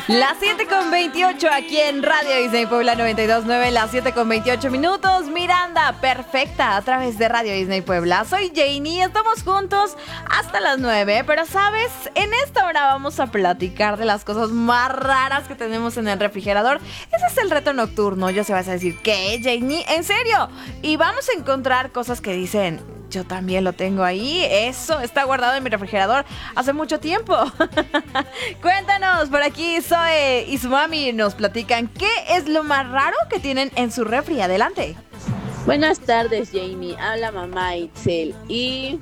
Las 7:28 aquí en Radio Disney Puebla 92.9, las 7:28 minutos. Miranda perfecta a través de Radio Disney Puebla. Soy Janie, estamos juntos hasta las 9. Pero sabes, en esta hora vamos a platicar de las cosas más raras que tenemos en el refrigerador. Ese es el reto nocturno. Ya se vas a decir, ¿qué, Janie? ¿En serio? Y vamos a encontrar cosas que dicen... Yo también lo tengo ahí. Eso está guardado en mi refrigerador hace mucho tiempo. Cuéntanos, por aquí Zoe y su mami nos platican qué es lo más raro que tienen en su refri. Adelante. Buenas tardes, Jamie. Habla mamá Itzel. Y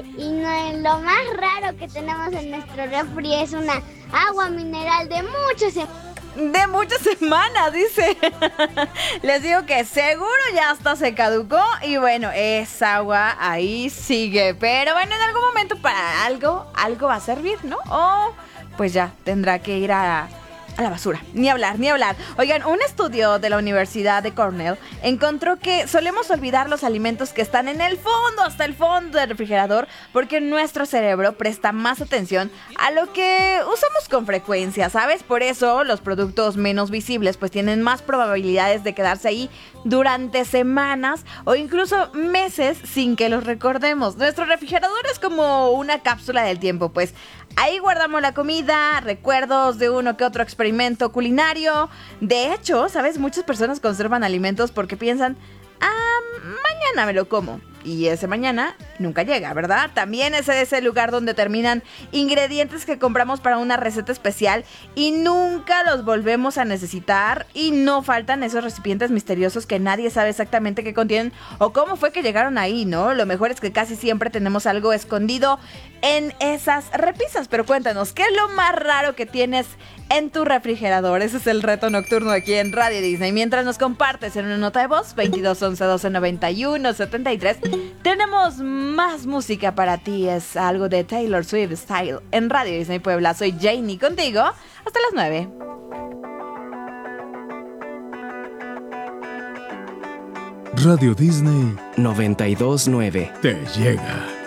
lo más raro que tenemos en nuestro refri es una agua mineral de muchas semanas, dice. Les digo que seguro ya hasta se caducó. Y bueno, esa agua ahí sigue. Pero bueno, en algún momento para algo va a servir, ¿no? O pues ya tendrá que ir a la basura. Ni hablar. Oigan, un estudio de la Universidad de Cornell encontró que solemos olvidar los alimentos que están en el fondo, hasta el fondo del refrigerador, porque nuestro cerebro presta más atención a lo que usamos con frecuencia, ¿sabes? Por eso los productos menos visibles pues tienen más probabilidades de quedarse ahí durante semanas o incluso meses sin que los recordemos. Nuestro refrigerador es como una cápsula del tiempo, pues ahí guardamos la comida, recuerdos de uno que otro experimento culinario. De hecho, ¿sabes? Muchas personas conservan alimentos porque piensan, mañana me lo como. Y ese mañana nunca llega, ¿verdad? También ese es el lugar donde terminan ingredientes que compramos para una receta especial y nunca los volvemos a necesitar. Y no faltan esos recipientes misteriosos que nadie sabe exactamente qué contienen o cómo fue que llegaron ahí, ¿no? Lo mejor es que casi siempre tenemos algo escondido en esas repisas. Pero cuéntanos, ¿qué es lo más raro que tienes en tu refrigerador? Ese es el reto nocturno aquí en Radio Disney. Mientras nos compartes en una nota de voz, 22 11 12 91 73, tenemos más música para ti. Es algo de Taylor Swift Style en Radio Disney Puebla. Soy Janie contigo hasta las 9. Radio Disney 92.9 te llega.